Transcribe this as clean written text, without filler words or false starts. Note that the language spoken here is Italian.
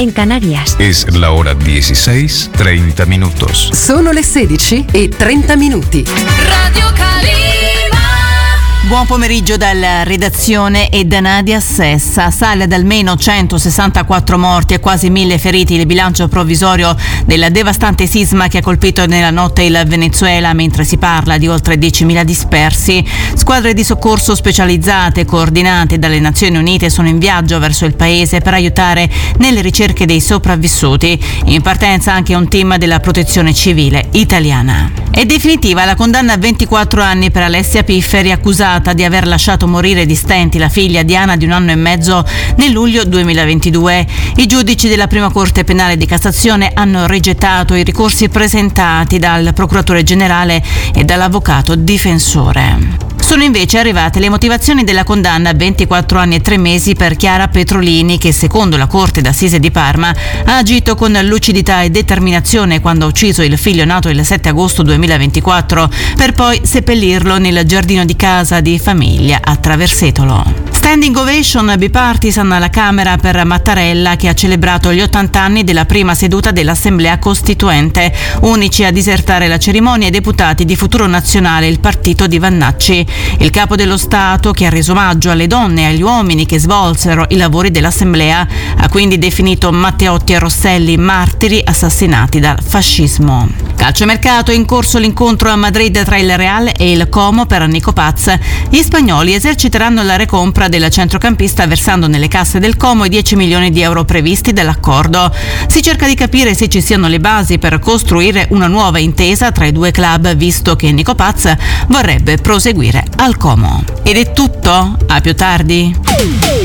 en Canarias. Es la hora 16:30 minutos. Sono le 16:30. Radio Calima. Buon pomeriggio dalla redazione e da Nadia Sessa. Sale ad almeno 164 morti e quasi 1000 feriti il bilancio provvisorio del devastante sisma che ha colpito nella notte il Venezuela, mentre si parla di oltre 10.000 dispersi. Squadre di soccorso specializzate coordinate dalle Nazioni Unite sono in viaggio verso il paese per aiutare nelle ricerche dei sopravvissuti. In partenza anche un team della Protezione Civile italiana. È definitiva la condanna a 24 anni per Alessia Pifferi, accusata di aver lasciato morire di stenti la figlia Diana di 1 anno e mezzo nel luglio 2022. I giudici della Prima Corte Penale di Cassazione hanno rigettato i ricorsi presentati dal procuratore generale e dall'avvocato difensore. Sono invece arrivate le motivazioni della condanna a 24 anni e 3 mesi per Chiara Petrolini, che secondo la Corte d'Assise di Parma ha agito con lucidità e determinazione quando ha ucciso il figlio nato il 7 agosto 2024 per poi seppellirlo nel giardino di casa di famiglia a Traversetolo. Standing ovation bipartisan alla Camera per Mattarella, che ha celebrato gli 80 anni della prima seduta dell'Assemblea Costituente. Unici a disertare la cerimonia i deputati di Futuro Nazionale, il partito di Vannacci. Il capo dello Stato, che ha reso omaggio alle donne e agli uomini che svolsero i lavori dell'Assemblea, ha quindi definito Matteotti e Rosselli martiri assassinati dal fascismo. Calciomercato, in corso l'incontro a Madrid tra il Real e il Como per Nico Paz. Gli spagnoli eserciteranno la recompra del centrocampista versando nelle casse del Como i 10 milioni di euro previsti dall'accordo. Si cerca di capire se ci siano le basi per costruire una nuova intesa tra i due club, visto che Nico Paz vorrebbe proseguire al Como. Ed è tutto, a più tardi.